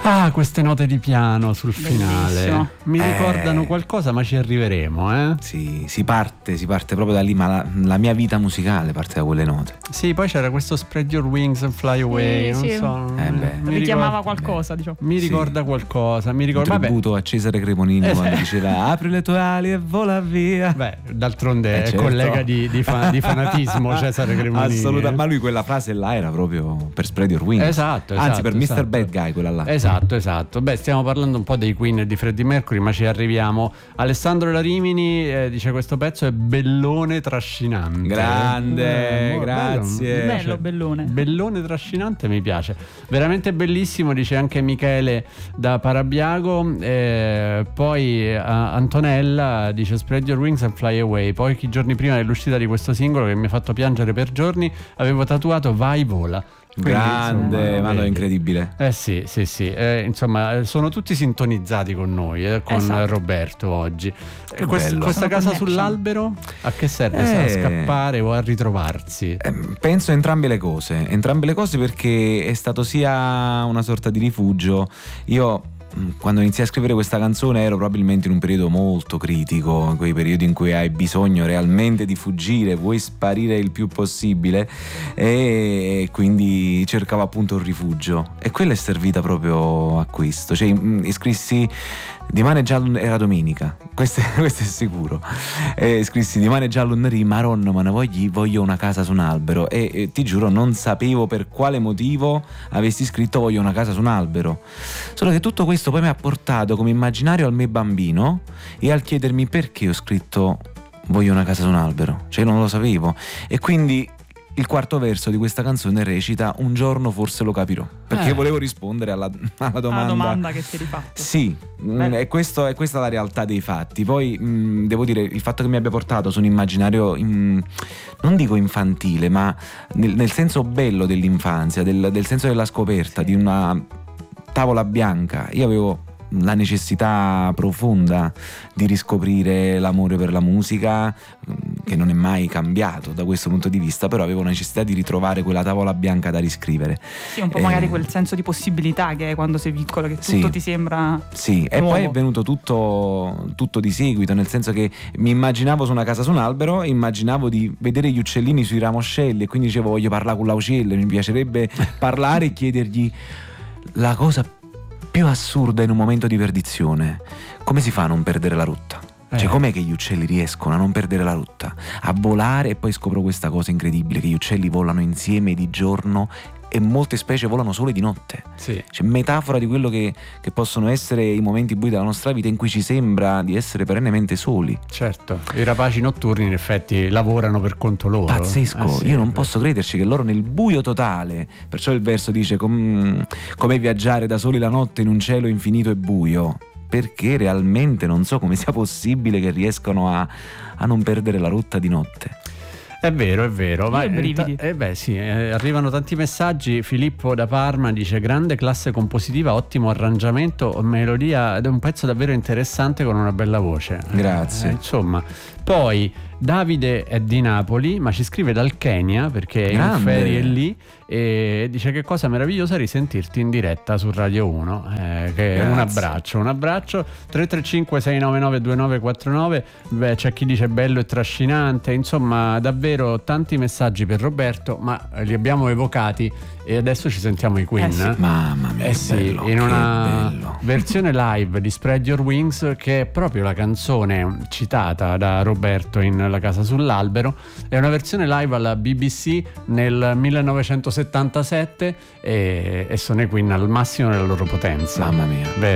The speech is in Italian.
Queste note di piano sul finale. Bellissimo. Mi ricordano qualcosa, ma ci arriveremo, Sì, si parte proprio da lì, ma la mia vita musicale parte da quelle note. Sì, poi c'era questo Spread Your Wings and Fly Away, Sì, non sì. so. Richiamava qualcosa, diciamo. Mi ricorda qualcosa, mi Un ricorda. tributo a Cesare Cremonini quando diceva apri le tue ali e vola via. Beh, d'altronde è certo. collega di fanatismo Cesare Cremonini. Assolutamente, ma lui quella frase là era proprio per Spread Your Wings. Esatto, Anzi, per esatto. Mr. Bad Guy quella là. Esatto. Beh, stiamo parlando un po' dei Queen e di Freddie Mercury, ma ci arriviamo. Alessandro Larimini dice: questo pezzo è bellone trascinante. Grande, grazie. Bello, bellone. Bellone trascinante, mi piace. Veramente bellissimo, dice anche Michele da Parabiago. Poi Antonella dice: Spread Your Wings and Fly Away. Pochi giorni prima dell'uscita di questo singolo, che mi ha fatto piangere per giorni, avevo tatuato Vai vola. Quindi, Grande, insomma, ma no, è incredibile. Sì. Insomma, sono tutti sintonizzati con noi, con Esatto. Roberto oggi. bello. Questa Sono casa connection. sull'albero a che serve? A scappare o a ritrovarsi? Penso entrambe le cose perché è stato sia una sorta di rifugio. Io quando iniziai a scrivere questa canzone ero probabilmente in un periodo molto critico, quei periodi in cui hai bisogno realmente di fuggire, vuoi sparire il più possibile, e quindi cercavo appunto un rifugio, e quella è servita proprio a questo. Cioè scrissi Dimane giallo, era domenica, questo è sicuro, scrissi Dimane giallo neri maronna ma ne voglio una casa su un albero, e ti giuro non sapevo per quale motivo avessi scritto voglio una casa su un albero, solo che tutto questo poi mi ha portato come immaginario al me bambino e al chiedermi perché ho scritto voglio una casa su un albero, cioè non lo sapevo, e quindi il quarto verso di questa canzone recita un giorno forse lo capirò, perché volevo rispondere alla domanda. La domanda che ti hai rifatto. Sì, è questa la realtà dei fatti. Poi devo dire, il fatto che mi abbia portato su un immaginario non dico infantile, ma nel senso bello dell'infanzia, del senso della scoperta, di una tavola bianca. Io avevo la necessità profonda di riscoprire l'amore per la musica, che non è mai cambiato da questo punto di vista, però avevo necessità di ritrovare quella tavola bianca da riscrivere. Sì, un po' magari quel senso di possibilità che è quando sei piccolo, che tutto sì, ti sembra sì, e nuovo. poi è venuto tutto di seguito, nel senso che mi immaginavo su una casa su un albero, immaginavo di vedere gli uccellini sui ramoscelli, e quindi dicevo voglio parlare con l'aucello, mi piacerebbe parlare e chiedergli la cosa più assurda in un momento di perdizione: come si fa a non perdere la rotta? Cioè, com'è che gli uccelli riescono a non perdere la rotta, a volare? E poi scopro questa cosa incredibile, che gli uccelli volano insieme di giorno e molte specie volano sole di notte. Sì. Cioè, metafora di quello che possono essere i momenti bui della nostra vita in cui ci sembra di essere perennemente soli. Certo, i rapaci notturni in effetti lavorano per conto loro. Pazzesco, Sì, io non posso crederci che loro nel buio totale, perciò il verso dice come viaggiare da soli la notte in un cielo infinito e buio, perché realmente non so come sia possibile che riescano a non perdere la rotta di notte. È vero. Io brividi. Arrivano tanti messaggi. Filippo da Parma dice: grande classe compositiva, ottimo arrangiamento, melodia, ed è un pezzo davvero interessante con una bella voce. Grazie. Insomma, poi Davide è di Napoli, ma ci scrive dal Kenya perché è in Grande. ferie lì, e dice: che cosa meravigliosa risentirti in diretta su Radio 1. Che un abbraccio 335 699 2949. Beh, c'è chi dice bello e trascinante, insomma davvero tanti messaggi per Roberto, ma li abbiamo evocati e adesso ci sentiamo i Queen. Sì. Mamma mia, Sì, bello, in una bello. versione live di Spread Your Wings, che è proprio la canzone citata da Roberto in La casa sull'albero. È una versione live alla BBC nel 1977 e sono i Queen al massimo della loro potenza. Mamma mia. Vero?